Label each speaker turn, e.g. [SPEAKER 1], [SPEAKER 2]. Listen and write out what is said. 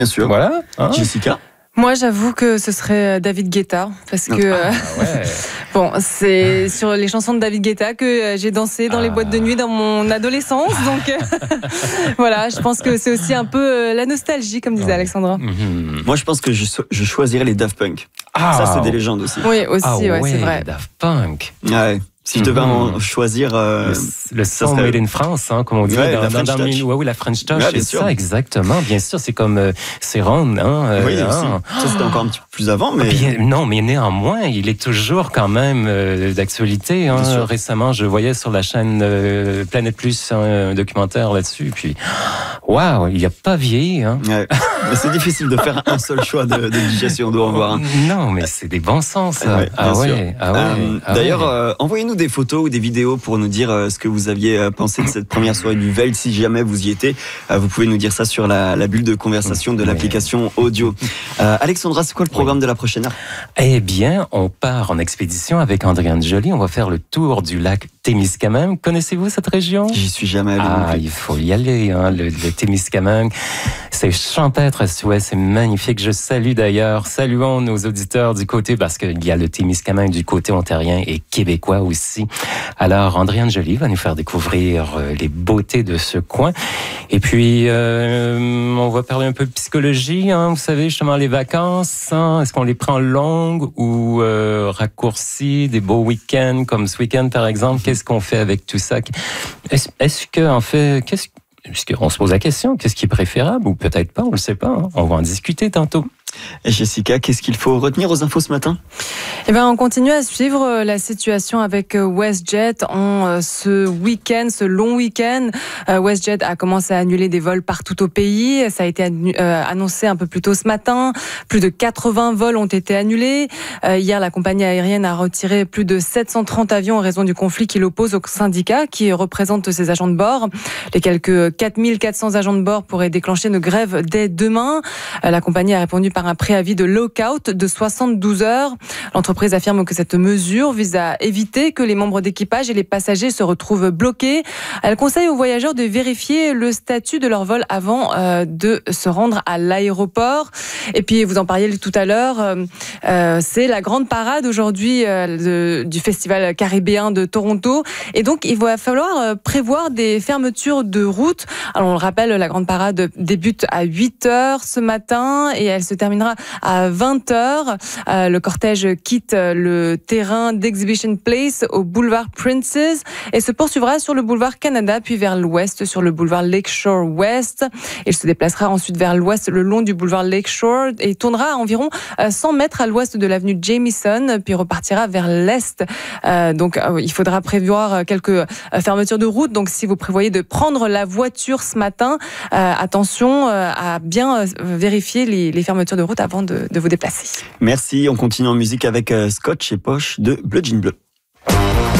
[SPEAKER 1] Bien sûr.
[SPEAKER 2] Voilà. Hein.
[SPEAKER 1] Jessica?
[SPEAKER 3] Moi, j'avoue que ce serait David Guetta, parce que
[SPEAKER 2] ouais.
[SPEAKER 3] bon, c'est sur les chansons de David Guetta que j'ai dansé dans les boîtes de nuit dans mon adolescence, donc voilà, je pense que c'est aussi un peu la nostalgie, comme disait Alexandra.
[SPEAKER 1] Moi, je pense que je choisirais les Daft Punk. Ça, c'est des légendes aussi.
[SPEAKER 3] Oui, aussi, ouais, c'est vrai.
[SPEAKER 2] Daft Punk.
[SPEAKER 1] Ouais. Si je devais en choisir...
[SPEAKER 2] le son made in France, hein, comme on dit.
[SPEAKER 1] Ouais, la French Touch.
[SPEAKER 2] Oui, la French Touch,
[SPEAKER 1] Ouais,
[SPEAKER 2] c'est ça, exactement. Bien sûr, c'est comme Céron.
[SPEAKER 1] Oui, aussi. Ça, c'était encore un petit peu plus avant, mais...
[SPEAKER 2] Non, mais néanmoins, il est toujours quand même d'actualité. Hein. Récemment, je voyais sur la chaîne Planète Plus un documentaire là-dessus. Puis, waouh, il n'a pas vieilli. Hein.
[SPEAKER 1] Ouais. Mais c'est difficile de faire un seul choix de DJ si on doit en voir un.
[SPEAKER 2] Non, mais c'est des bons sens. Ça.
[SPEAKER 1] Ouais, d'ailleurs, envoyez-nous des photos ou des vidéos pour nous dire ce que vous aviez pensé de cette première soirée du Veil. Si jamais vous y étiez, vous pouvez nous dire ça sur la bulle de conversation de l'application audio. Alexandra, c'est quoi le programme de la prochaine heure?
[SPEAKER 2] Eh bien, on part en expédition avec Andréane Joly. On va faire le tour du lac Témiscamingue. Connaissez-vous cette région?
[SPEAKER 1] J'y suis jamais allé.
[SPEAKER 2] Il faut y aller. Hein, le Témiscamingue, c'est champêtre à souhait, c'est magnifique. Je salue d'ailleurs, saluons nos auditeurs du côté, parce qu'il y a le Témiscamingue du côté ontarien et québécois aussi. Alors, Andréane Joly va nous faire découvrir les beautés de ce coin. Et puis, on va parler un peu de psychologie. Hein, vous savez, justement, les vacances. Hein, est-ce qu'on les prend longues ou raccourcies, des beaux week-ends, comme ce week-end, par exemple? Qu'est-ce qu'on fait avec tout ça? Est-ce que, en fait, on se pose la question, qu'est-ce qui est préférable ou peut-être pas, on le sait pas. Hein. On va en discuter tantôt.
[SPEAKER 1] Et Jessica, qu'est-ce qu'il faut retenir aux infos ce matin?
[SPEAKER 3] Eh ben, on continue à suivre la situation avec WestJet en ce week-end, ce long week-end. WestJet a commencé à annuler des vols partout au pays. Ça a été annoncé un peu plus tôt ce matin. Plus de 80 vols ont été annulés. Hier, la compagnie aérienne a retiré plus de 730 avions en raison du conflit qui l'oppose au syndicat qui représente ses agents de bord. Les quelques 4400 agents de bord pourraient déclencher une grève dès demain. La compagnie a répondu par un préavis de lockout de 72 heures. L'entreprise affirme que cette mesure vise à éviter que les membres d'équipage et les passagers se retrouvent bloqués. Elle conseille aux voyageurs de vérifier le statut de leur vol avant de se rendre à l'aéroport. Et puis, vous en parliez tout à l'heure, c'est la grande parade aujourd'hui du Festival caribéen de Toronto. Et donc, il va falloir prévoir des fermetures de route. Alors, on le rappelle, la grande parade débute à 8h ce matin et elle se terminera à 20h. Le cortège quitte le terrain d'Exhibition Place au boulevard Princess et se poursuivra sur le boulevard Canada puis vers l'ouest sur le boulevard Lakeshore West. Il se déplacera ensuite vers l'ouest le long du boulevard Lakeshore et tournera à environ 100 mètres à l'ouest de l'avenue Jamieson puis repartira vers l'est. Donc il faudra prévoir quelques fermetures de route. Donc si vous prévoyez de prendre la voiture ce matin, attention à bien vérifier les fermetures de route avant de vous déplacer.
[SPEAKER 1] Merci, on continue en musique avec Scotch et Poche de Bleu Jean Bleu.